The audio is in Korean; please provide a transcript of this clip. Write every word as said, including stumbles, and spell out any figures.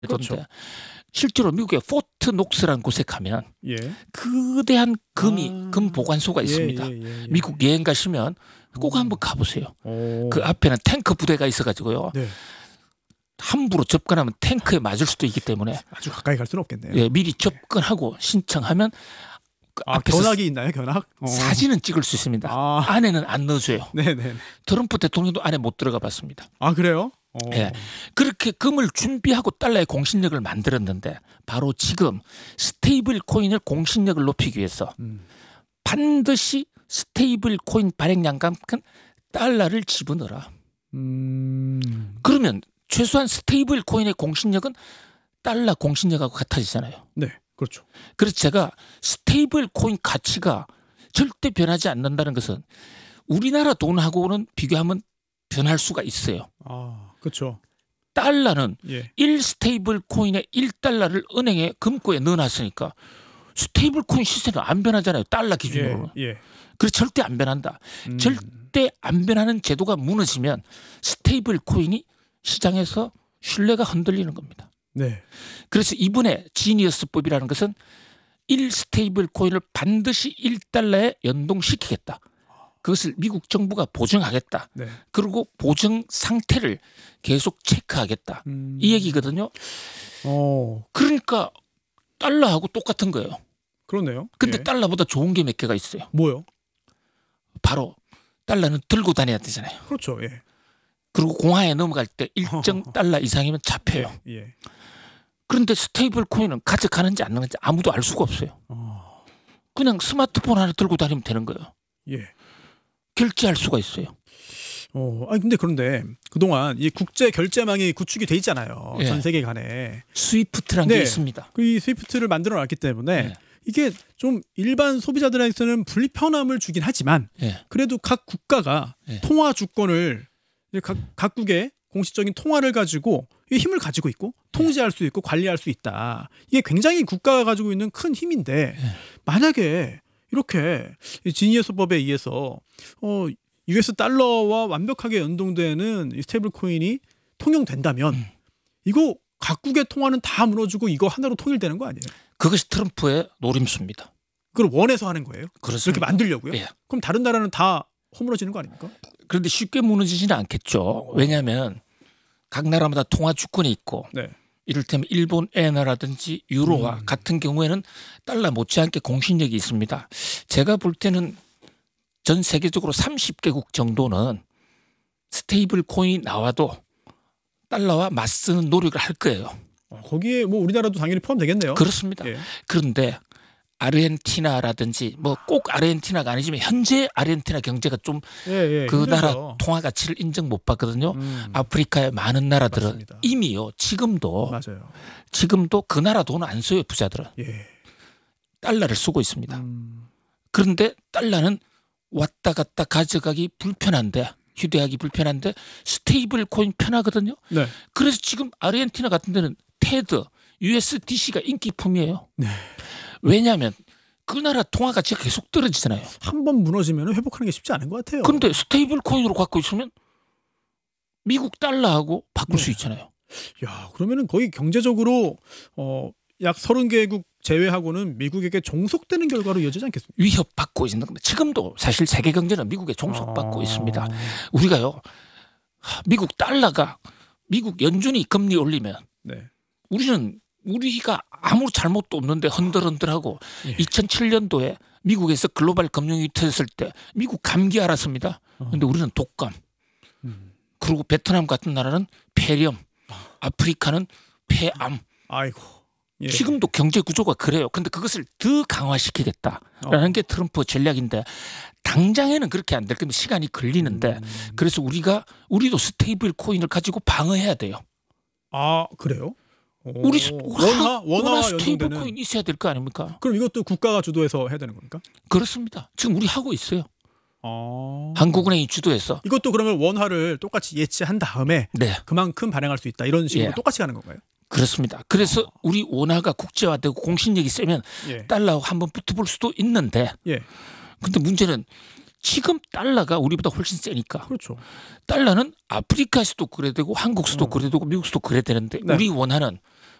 그런데 그렇죠. 실제로 미국의 포트 녹스라는 곳에 가면 예. 거대한 금이 아. 금 보관소가 예, 있습니다. 예, 예, 예. 미국 여행 가시면 꼭 어. 한번 가보세요. 오. 그 앞에는 탱크 부대가 있어가지고요. 네. 함부로 접근하면 탱크에 맞을 수도 있기 때문에 아주 가까이 갈 수는 없겠네요. 예, 미리 접근하고 신청하면 그 아, 앞에서 견학이 있나요, 견학? 어. 사진은 찍을 수 있습니다. 아. 안에는 안 넣어줘요. 네네. 트럼프 대통령도 안에 못 들어가 봤습니다. 아, 그래요? 어. 예. 그렇게 금을 준비하고 달러의 공신력을 만들었는데 바로 지금 스테이블 코인을 공신력을 높이기 위해서 음. 반드시 스테이블 코인 발행량만큼 달러를 집어넣어라. 음. 그러면 최소한 스테이블 코인의 공신력은 달러 공신력하고 같아지잖아요. 네, 그렇죠. 그래서 제가 스테이블 코인 가치가 절대 변하지 않는다는 것은 우리나라 돈하고는 비교하면 변할 수가 있어요. 아, 그렇죠. 달러는 예. 일 스테이블 코인에 일 달러를 은행에 금고에 넣어놨으니까 스테이블 코인 시세는 안 변하잖아요. 달러 기준으로. 예. 예. 그래서 절대 안 변한다. 음. 절대 안 변하는 제도가 무너지면 스테이블 코인이 시장에서 신뢰가 흔들리는 겁니다. 네. 그래서 이번에 지니어스법이라는 것은 일 스테이블 코인을 반드시 일 달러에 연동시키겠다. 그것을 미국 정부가 보증하겠다. 네. 그리고 보증 상태를 계속 체크하겠다. 음. 이 얘기거든요. 어, 그러니까 달러하고 똑같은 거예요. 그렇네요. 근데 예. 달러보다 좋은 게 몇 개가 있어요. 뭐요? 바로 달러는 들고 다녀야 되잖아요. 그렇죠. 예. 그리고 공항에 넘어갈 때 일정 달러 이상이면 잡혀요. 예. 예. 그런데 스테이블 코인은 가져가는지 안 가는지 아무도 알 수가 없어요. 어. 그냥 스마트폰 하나 들고 다니면 되는 거예요. 예. 결제할 수가 있어요. 어, 아니 근데 그런데 그동안 이 국제 결제망이 구축이 돼 있잖아요. 예. 전 세계 간에. 스위프트란 네. 게 있습니다. 그 이 스위프트를 만들어 놨기 때문에 예. 이게 좀 일반 소비자들에게서는 불편함을 주긴 하지만 예. 그래도 각 국가가 예. 통화 주권을 이제 각 각국의 공식적인 통화를 가지고 이 힘을 가지고 있고 통제할 수 있고 관리할 수 있다. 이게 굉장히 국가가 가지고 있는 큰 힘인데 예. 만약에 이렇게 이 지니어스법에 의해서 어 유에스 달러와 완벽하게 연동되는 이 스테이블 코인이 통용된다면 음. 이거 각국의 통화는 다 무너지고 이거 하나로 통일되는 거 아니에요? 그것이 트럼프의 노림수입니다. 그걸 원해서 하는 거예요? 그렇습니다. 이렇게 만들려고요? 예. 그럼 다른 나라는 다 허물어지는 거 아닙니까? 그런데 쉽게 무너지지는 않겠죠. 왜냐하면 각 나라마다 통화 주권이 있고 네. 이를테면 일본 엔화라든지 유로와 음. 같은 경우에는 달러 못지않게 공신력이 있습니다. 제가 볼 때는 전 세계적으로 삼십 개국 정도는 스테이블 코인이 나와도 달러와 맞서는 노력을 할 거예요. 어, 거기에 뭐 우리나라도 당연히 포함되겠네요. 그렇습니다. 예. 그런데 아르헨티나라든지 뭐 꼭 아르헨티나가 아니지만 현재 아르헨티나 경제가 좀 그 예, 예, 나라 힘들죠. 통화 가치를 인정 못 받거든요. 음, 아프리카의 많은 나라들은 맞습니다. 이미요 지금도 맞아요. 지금도 그 나라 돈 안 써요. 부자들은 예. 달러를 쓰고 있습니다. 음, 그런데 달러는 왔다 갔다 가져가기 불편한데 휴대하기 불편한데 스테이블 코인 편하거든요. 네. 그래서 지금 아르헨티나 같은 데는 테드, 유에스디씨가 인기품이에요. 네. 왜냐하면 그 나라 통화 가치가 계속 떨어지잖아요. 한 번 무너지면 회복하는 게 쉽지 않은 것 같아요. 그런데 스테이블 코인으로 갖고 있으면 미국 달러하고 바꿀 네. 수 있잖아요. 야, 그러면은 거의 경제적으로 어, 약 서른 개국 제외하고는 미국에게 종속되는 결과로 이어지지 않겠습니까? 위협받고 있는 겁니다. 지금도 사실 세계 경제는 미국에 종속받고 아. 있습니다. 우리가요. 미국 달러가 미국 연준이 금리 올리면 네. 우리는 우리가 아무 잘못도 없는데 흔들흔들하고 예. 이천칠 년도에 미국에서 글로벌 금융이 터졌을 때 미국 감기 알았습니다. 그런데 우리는 독감. 음. 그리고 베트남 같은 나라는 폐렴. 아프리카는 폐암. 아이고. 예. 지금도 경제 구조가 그래요. 근데 그것을 더 강화시키겠다라는 어. 게 트럼프 전략인데 당장에는 그렇게 안 될 겁니다. 시간이 걸리는데 음. 그래서 우리가 우리도 스테이블 코인을 가지고 방어해야 돼요. 아, 그래요? 오. 우리 원화 원화와 원화 스테이블 연동되는. 코인 있어야 될 거 아닙니까? 그럼 이것도 국가가 주도해서 해야 되는 겁니까? 그렇습니다. 지금 우리 하고 있어요. 아. 한국은행이 주도해서. 이것도 그러면 원화를 똑같이 예치한 다음에 네, 그만큼 발행할 수 있다. 이런 식으로 예. 똑같이 가는 건가요? 그렇습니다. 그래서 우리 원화가 국제화되고 공신력이 세면 예. 달러하고 한번 붙어볼 수도 있는데 예. 근데 문제는 지금 달러가 우리보다 훨씬 세니까 그렇죠. 달러는 아프리카에서도 그래야 되고 한국서도 어. 그래야 되고 미국서도 그래야 되는데 네. 우리 원화는